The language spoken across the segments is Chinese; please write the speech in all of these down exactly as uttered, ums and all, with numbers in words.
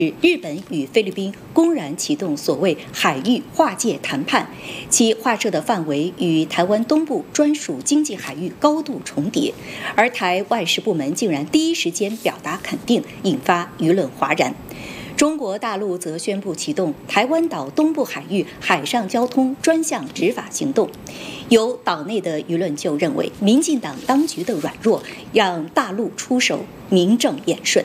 日本与菲律宾公然启动所谓海域划界谈判，其划设的范围与台湾东部专属经济海域高度重叠，而台外事部门竟然第一时间表达肯定，引发舆论哗然。中国大陆则宣布启动台湾岛东部海域海上交通专项执法行动。有岛内的舆论就认为，民进党当局的软弱让大陆出手，名正言顺。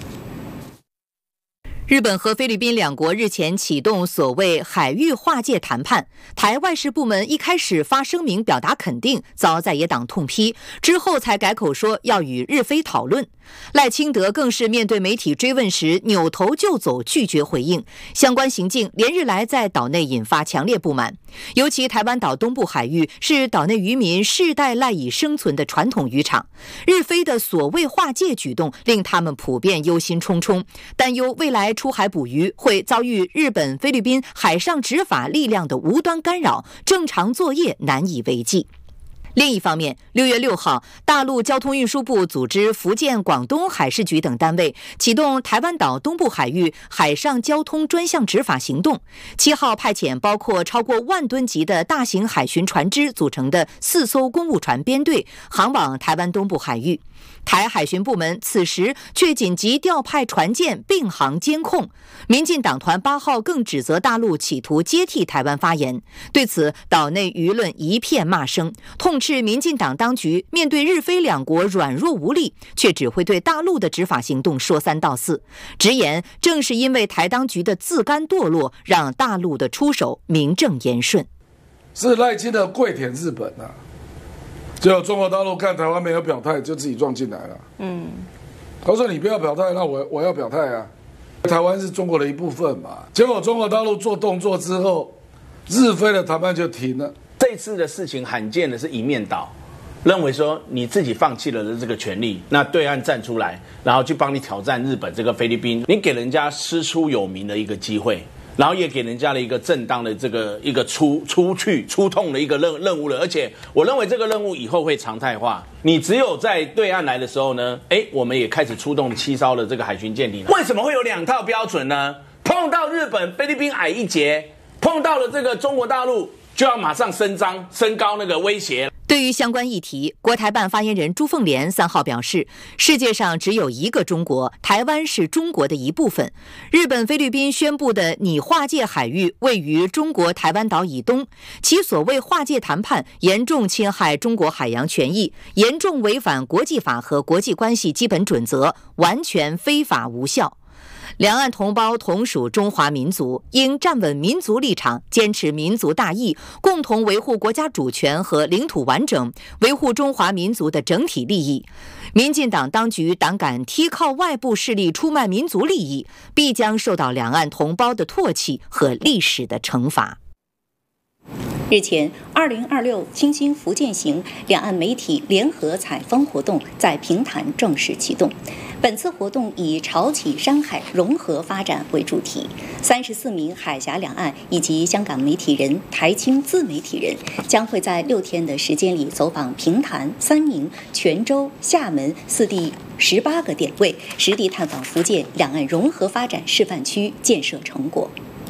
日本和菲律宾两国日前启动所谓海域划界谈判，台外事部门一开始发声明表达肯定，遭在野党痛批，之后才改口说要与日菲讨论。赖清德更是面对媒体追问时扭头就走，拒绝回应。相关行径连日来在岛内引发强烈不满，尤其台湾岛东部海域是岛内渔民世代赖以生存的传统渔场，日菲的所谓划界举动令他们普遍忧心忡忡，担忧未来出海捕鱼会遭遇日本、菲律宾海上执法力量的无端干扰，正常作业难以为继。另一方面，六月六号，大陆交通运输部组织福建、广东海事局等单位启动台湾岛东部海域海上交通专项执法行动。七号派遣包括超过万吨级的大型海巡船只组成的四艘公务船编队，航往台湾东部海域。台海巡部门此时却紧急调派船舰并航监控。民进党团八号更指责大陆企图接替台湾发言，对此岛内舆论一片骂声，痛斥民进党当局面对日菲两国软弱无力，却只会对大陆的执法行动说三道四，直言正是因为台当局的自甘堕落，让大陆的出手名正言顺。 是赖清德跪舔日本啊，结果中国大陆看台湾没有表态，就自己撞进来了。嗯，他说你不要表态，那我我要表态啊。台湾是中国的一部分嘛，结果中国大陆做动作之后，日菲的谈判就停了。 这次的事情罕见的是一面倒，认为说你自己放弃了的这个权利，那对岸站出来，然后去帮你挑战日本这个菲律宾，你给人家师出有名的一个机会。然后也给人家了一个正当的这个一个出出去出痛的一个任任务了，而且我认为这个任务以后会常态化。你只有在对岸来的时候呢，哎，我们也开始出动七艘的这个海巡舰艇。为什么会有两套标准呢？碰到日本、菲律宾矮一截，碰到了这个中国大陆，就要马上伸张升高那个威胁。 对于相关议题，国台办发言人朱凤莲三号表示，世界上只有一个中国，台湾是中国的一部分。日本、菲律宾宣布的拟划界海域位于中国台湾岛以东，其所谓划界谈判严重侵害中国海洋权益，严重违反国际法和国际关系基本准则，完全非法无效。两岸同胞同属中华民族，应站稳民族立场，坚持民族大义，共同维护国家主权和领土完整，维护中华民族的整体利益。民进党当局胆敢踢靠外部势力出卖民族利益，必将受到两岸同胞的唾弃和历史的惩罚。 日前，二零二六清新福建行两岸媒体联合采风活动在平潭正式启动。本次活动以潮起山海融合发展为主题，三十四名海峡两岸以及香港媒体人、台青自媒体人将会在六天的时间里走访平潭、三明、泉州、厦门四地十八个点位，实地探访福建两岸融合发展示范区建设成果。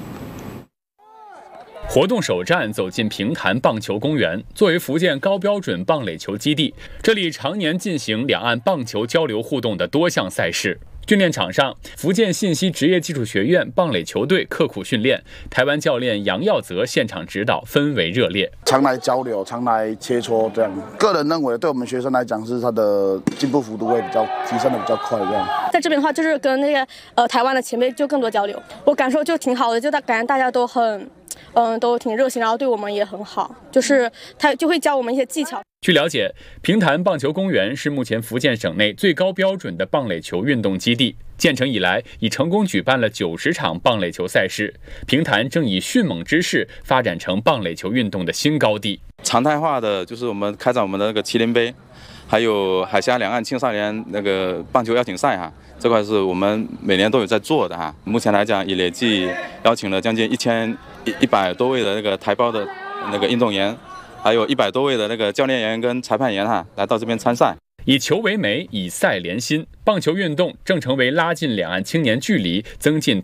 活动首站走进平潭棒球公园，作为福建高标准棒垒球基地，这里常年进行两岸棒球交流互动的多项赛事。训练场上，福建信息职业技术学院棒垒球队刻苦训练，台湾教练杨耀泽现场指导，氛围热烈。 常来交流，常来切磋，这样。个人认为，对我们学生来讲，是他的进步幅度会比较提升的比较快，这样。 在这边的话，就是跟那个呃台湾的前辈就更多交流，我感受就挺好的，就大感觉大家都很。嗯，都挺热情，然后对我们也很好，就是他就会教我们一些技巧。 据了解，平潭棒球公园是目前福建省内最高标准的棒垒球运动基地。建成以来，已成功举办了九十场棒垒球赛事。平潭正以迅猛之势发展成棒垒球运动的新高地。 常态化的就是我们开展我们的那个麒麟杯，还有海峡两岸青少年那个棒球邀请赛哈，这块是我们每年都有在做的哈。目前来讲，已累计邀请了将近一千一百多位的那个台胞的那个运动员，还有一百多位的那个教练员跟裁判员哈，来到这边参赛。 以球为媒，以赛连心，棒球运动正成为拉近两岸青年距离、增进